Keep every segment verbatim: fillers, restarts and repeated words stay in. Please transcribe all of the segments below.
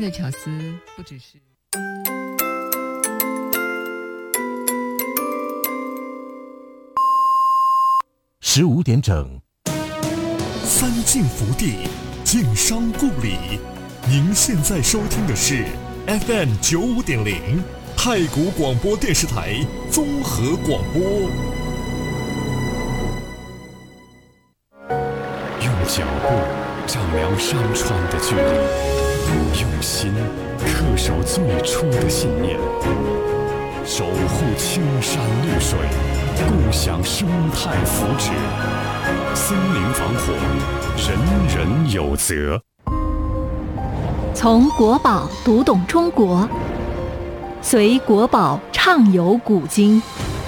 的巧思不只是十五点整， 三晋福地，晋商故里。您现在收听的是 F M 九五点零太谷广播电视台综合广播。 用脚步丈量山川的距离，用心恪守最初的信念，守护青山绿水，共享生态福祉。森林防火，人人有责。 从国宝读懂中国，随国宝畅游古今。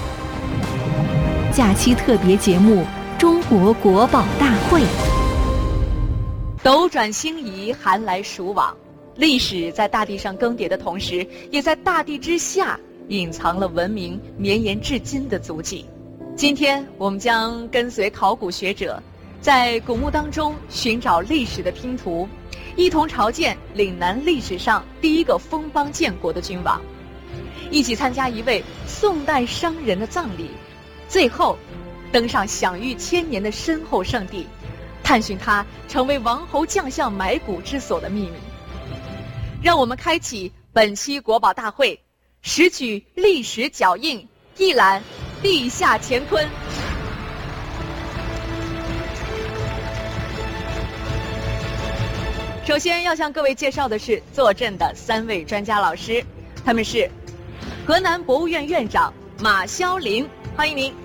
假期特别节目《中国国宝大会》。 斗转星移，寒来暑往，历史在大地上更迭的同时，也在大地之下隐藏了文明绵延至今的足迹。今天我们将跟随考古学者，在古墓当中寻找历史的拼图，一同朝见岭南历史上第一个封邦建国的君王，一起参加一位宋代商人的葬礼，最后登上享誉千年的深厚圣地，探寻他成为王侯将相埋骨之所的秘密。让我们开启本期国宝大会，拾取历史脚印，一览地下乾坤。首先要向各位介绍的是坐镇的三位专家老师，他们是河南博物院院长马肖林，欢迎您。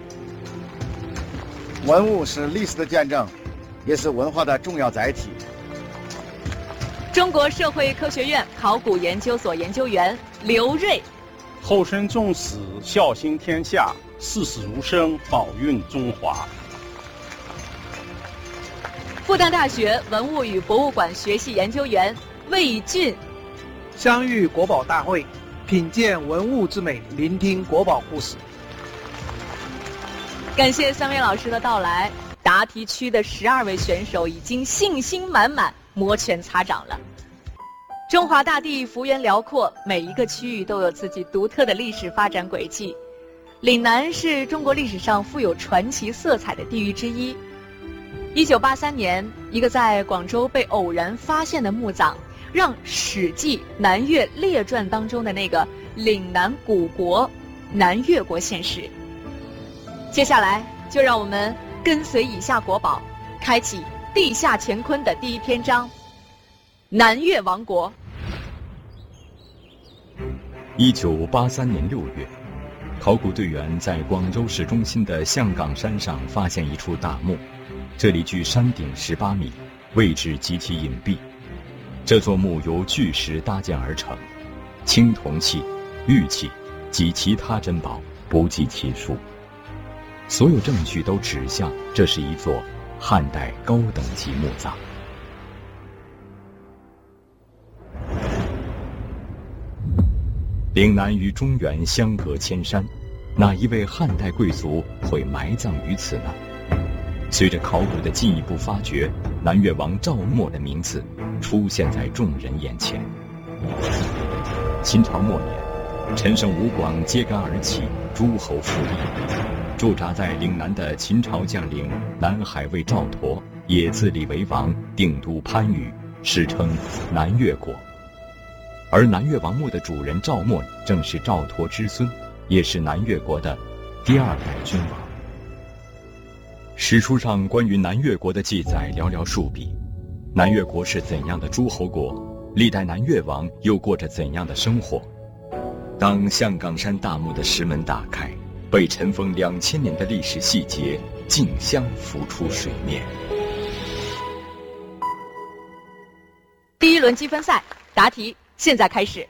文物是历史的见证，也是文化的重要载体。 中国社会科学院考古研究所研究员刘瑞， 后生重史，孝心天下，视死如生，保运中华。 复旦大学文物与博物馆学系研究员魏俊， 相遇国宝大会，品鉴文物之美，聆听国宝故事。 感谢三位老师的到来，答题区的十二位选手已经信心满满，摩拳擦掌了。中华大地幅员辽阔，每一个区域都有自己独特的历史发展轨迹。岭南是中国历史上富有传奇色彩的地域之一。一九八三年，一个在广州被偶然发现的墓葬，让《史记·南越列传》当中的那个岭南古国南越国现实。接下来就让我们跟随以下国宝，开启地下乾坤的第一篇章——南越王国。 一九八三年六月，考古队员在广州市中心的象岗山上发现一处大墓。这里距山顶十八米，位置极其隐蔽。这座墓由巨石搭建而成，青铜器、玉器及其他珍宝不计其数。所有证据都指向这是一座汉代高等级墓葬。岭南与中原相隔千山，哪一位汉代贵族会埋葬于此呢？随着考古的进一步发掘，南越王赵默的名字出现在众人眼前。秦朝末年，陈胜吴广揭竿而起，诸侯复立。驻扎在岭南的秦朝将领南海尉赵佗也自立为王，定都番禺，史称南越国。而南越王墓的主人赵默正是赵佗之孙，也是南越国的第二代君王。史书上关于南越国的记载寥寥数笔，南越国是怎样的诸侯国？历代南越王又过着怎样的生活？当象岗山大墓的石门打开，被尘封两千年的历史细节竞相浮出水面。 第一轮积分赛，答题现在开始。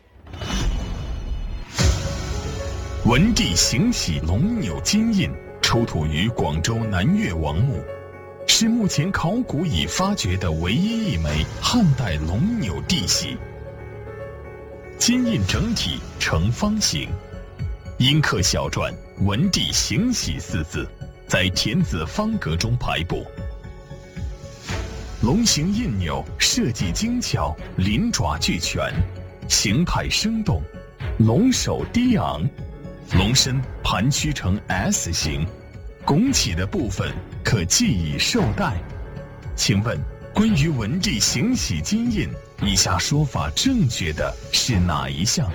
文帝行喜龙钮金印出土于广州南越王墓，是目前考古已发掘的唯一一枚汉代龙钮地玺。金印整体呈方形，阴刻小篆“文帝行喜”四字，在田字方格中排布。 龙形印钮设计精巧，鳞爪俱全，形态生动，龙首低昂，龙身盘曲成 S 形，拱起的部分可系以绶带。请问，关于文帝行喜金印，以下说法正确的是哪一项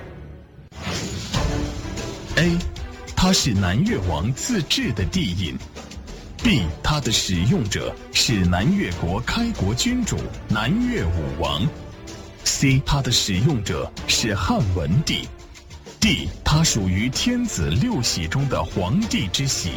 ？A. 它是南越王自制的帝印。B. 它的使用者是南越国开国君主南越武王。C. 它的使用者是汉文帝。D. 它属于天子六喜中的皇帝之喜。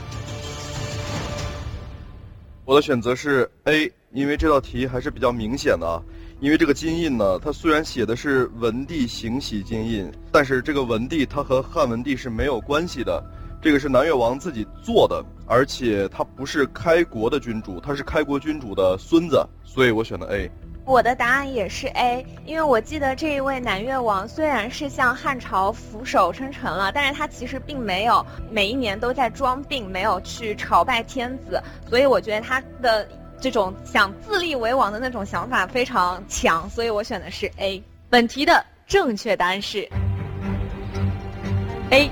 我的选择是 A， 因为这道题还是比较明显的啊。因为这个金印呢，它虽然写的是文帝行喜金印，但是这个文帝它和汉文帝是没有关系的。这个是南越王自己做的，而且他不是开国的君主，他是开国君主的孙子，所以我选的 A。 我的答案也是 A， 因为我记得这一位南越王虽然是向汉朝俯首称臣了，但是他其实并没有每一年都在装病，没有去朝拜天子，所以我觉得他的这种想自立为王的那种想法非常强，所以我选的是 A。 本题的正确答案是 A。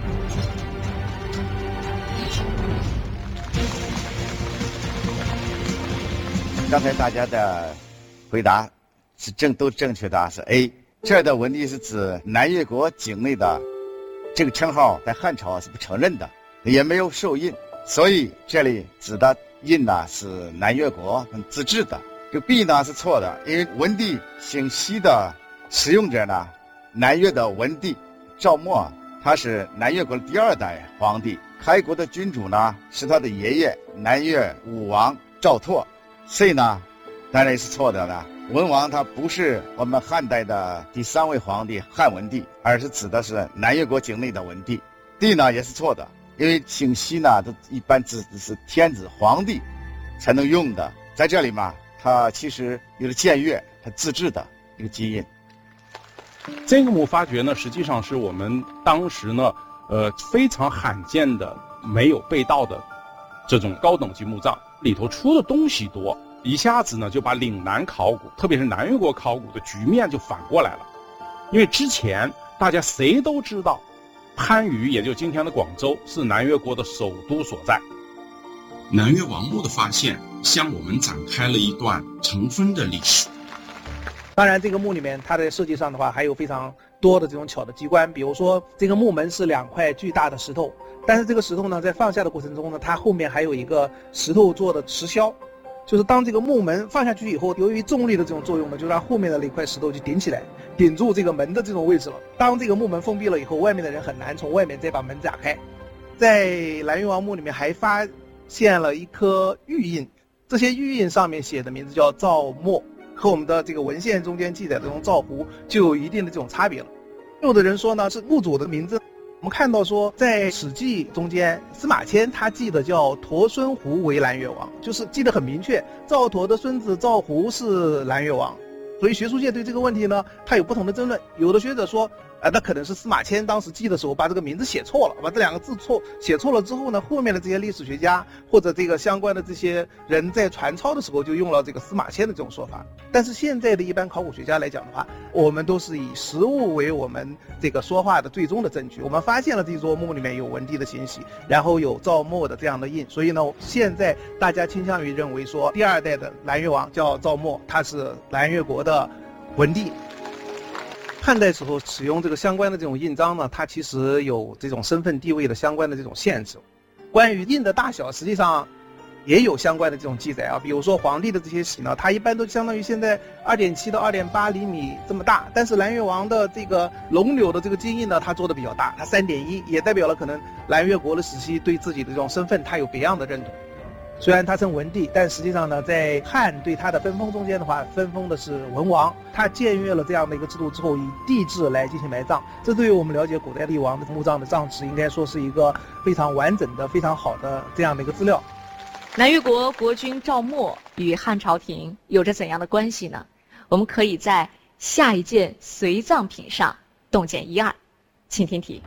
刚才大家的回答是正都正确的，是 A。这儿的文帝是指南越国境内的，这个称号在汉朝是不承认的，也没有受印，所以这里指的印呢是南越国自制的。这个 B 呢是错的，因为文帝行喜的使用者呢，南越的文帝赵默，他是南越国的第二代皇帝，开国的君主呢是他的爷爷南越武王赵拓。C 呢当然是错的了，文王他不是我们汉代的第三位皇帝汉文帝，而是指的是南越国境内的文帝。 D 呢也是错的，因为行喜呢都一般指的是天子皇帝才能用的，在这里嘛它其实有了僭越，它自制的一个基因。 这个墓发掘呢，实际上是我们当时呢，呃，非常罕见的没有被盗的这种高等级墓葬，里头出的东西多，一下子呢就把岭南考古，特别是南越国考古的局面就反过来了。因为之前大家谁都知道，番禺也就今天的广州是南越国的首都所在。 南越王墓的发现，向我们展开了一段尘封的历史。 当然这个墓里面它在设计上的话还有非常多的这种巧的机关，比如说这个墓门是两块巨大的石头，但是这个石头呢在放下的过程中呢，它后面还有一个石头做的石销，就是当这个木门放下去以后，由于重力的这种作用呢，就让后面的那块石头就顶起来，顶住这个门的这种位置了。当这个木门封闭了以后，外面的人很难从外面再把门打开。在南越王墓里面还发现了一颗玉印，这些玉印上面写的名字叫赵默，和我们的这个文献中间记载的这种赵胡就有一定的这种差别了。有的人说呢是墓主的名字，我们看到说在史记中间，司马迁他记得叫佗孙胡为南越王，就是记得很明确，赵佗的孙子赵胡是南越王。所以学术界对这个问题呢，它有不同的争论。有的学者说，呃，那可能是司马迁当时记的时候把这个名字写错了，把这两个字错写错了之后呢，后面的这些历史学家或者这个相关的这些人在传抄的时候就用了这个司马迁的这种说法。但是现在的一般考古学家来讲的话，我们都是以实物为我们这个说话的最终的证据。我们发现了这座墓里面有文帝的行喜，然后有赵默的这样的印，所以呢，现在大家倾向于认为说第二代的南越王叫赵默，他是南越国的文帝。汉代时候使用这个相关的这种印章呢，它其实有这种身份地位的相关的这种限制。关于印的大小，实际上也有相关的这种记载啊。比如说皇帝的这些玺呢，它一般都相当于现在 二点七 到 二点八 厘米这么大，但是南越王的这个龙钮的这个金印呢，它做的比较大，它 三点一， 也代表了可能南越国的时期对自己的这种身份它有别样的认同。虽然他称文帝，但实际上呢，在汉对他的分封中间的话，分封的是文王。他僭越了这样的一个制度之后，以帝制来进行埋葬，这对于我们了解古代帝王的墓葬的葬制，应该说是一个非常完整的、非常好的这样的一个资料。 南越国国君赵默与汉朝廷有着怎样的关系呢？我们可以在下一件随葬品上洞见一二，请听题。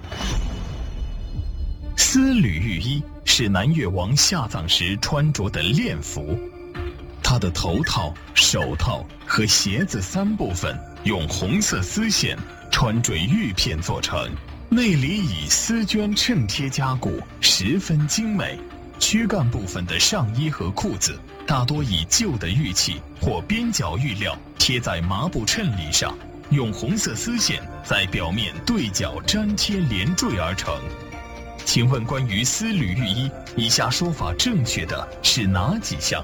丝缕玉衣是南越王下葬时穿着的殓服， 它的头套、手套和鞋子三部分用红色丝线穿缀玉片做成，内里以丝绢衬贴加固，十分精美。躯干部分的上衣和裤子大多以旧的玉器或边角玉料贴在麻布衬里上，用红色丝线在表面对角粘贴连缀而成。请问关于丝缕玉衣，以下说法正确的是哪几项？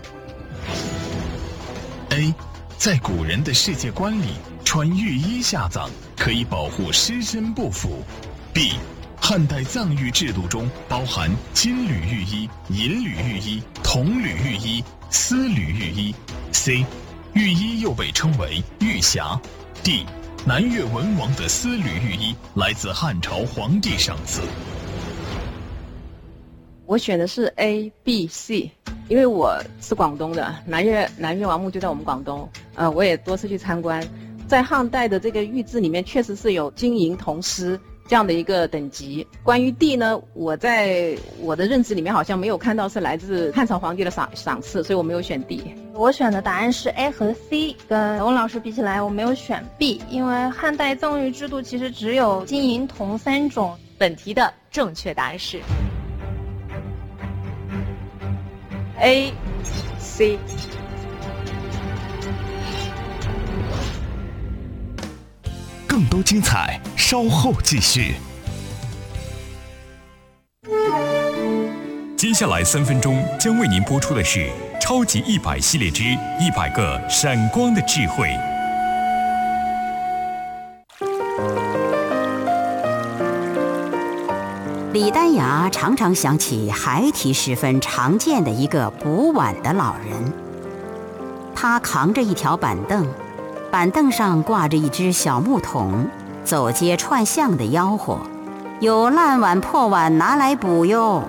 A. 在古人的世界观里，穿玉衣下葬可以保护尸身不腐。B. 汉代葬玉制度中包含金缕玉衣、银缕玉衣、铜缕玉衣、丝缕玉衣。C. 玉衣又被称为玉匣。D. 南越文王的丝缕玉衣来自汉朝皇帝赏赐。 我选的是 A、B、C， 因为我是广东的，南越南越王墓就在我们广东，呃，我也多次去参观，在汉代的这个玉制里面，确实是有金银铜丝这样的一个等级。关于 D 呢，我在我的认知里面好像没有看到是来自汉朝皇帝的赏赏赐，所以我没有选 D。 我选的答案是 A 和 C， 跟文老师比起来，我没有选 B， 因为汉代葬玉制度其实只有金银铜三种。 本题的正确答案是 A、C。 更多精彩，稍后继续。 接下来三分钟将为您播出的是《超级一百系列之一百个闪光的智慧》。 李丹霞常常想起孩提时分常见的一个补碗的老人，他扛着一条板凳，板凳上挂着一只小木桶，走街串巷的吆喝：“有烂碗破碗拿来补哟！”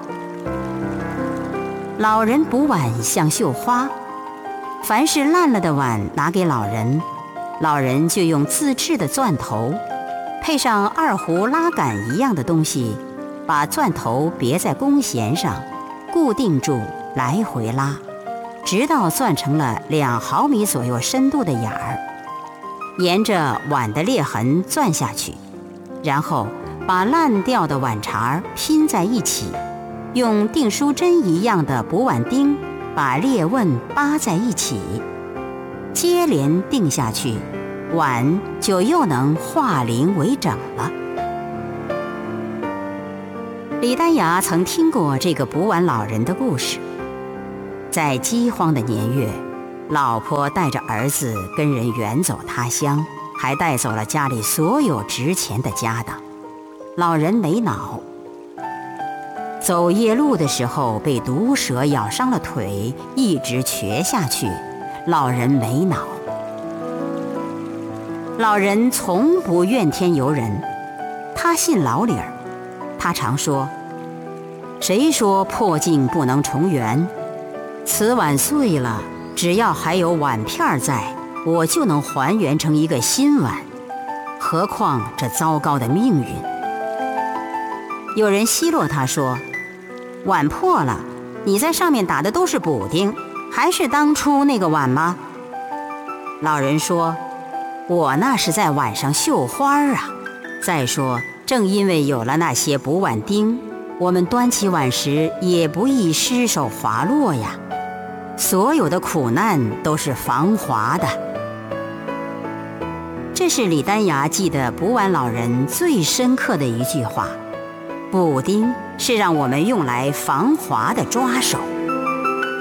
老人补碗像绣花，凡是烂了的碗拿给老人，老人就用自制的钻头，配上二胡拉杆一样的东西，把钻头别在弓弦上，固定住，来回拉，直到钻成了两毫米左右深度的眼儿，沿着碗的裂痕钻下去，然后把烂掉的碗茬拼在一起，用订书针一样的补碗钉把裂纹扒在一起，接连钉下去，碗就又能化零为整了。李丹霞曾听过这个补碗老人的故事。在饥荒的年月，老婆带着儿子跟人远走他乡，还带走了家里所有值钱的家当。老人没脑，走夜路的时候被毒蛇咬伤了腿，一直瘸下去。老人没脑。老人从不怨天尤人，他信老理儿。他常说：“谁说破镜不能重圆？此碗碎了，只要还有碗片在，我就能还原成一个新碗。何况这糟糕的命运？”有人奚落他说：“碗破了，你在上面打的都是补丁，还是当初那个碗吗？”老人说：“我那是在碗上绣花啊。再说，正因为有了那些补碗钉，我们端起碗时也不易失手滑落呀。所有的苦难都是防滑的。”这是李丹霞记得补碗老人最深刻的一句话。补丁是让我们用来防滑的抓手。